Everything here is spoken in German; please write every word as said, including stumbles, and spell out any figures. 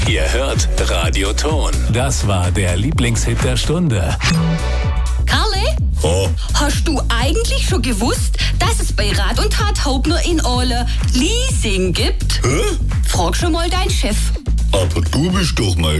Ihr hört Radio Ton. Das war der Lieblingshit der Stunde. Karle? Oh. Hast du eigentlich schon gewusst, dass es bei Rat und Tat Haupt nur in Ole Leasing gibt? Hä? Frag schon mal deinen Chef. Aber du bist doch mein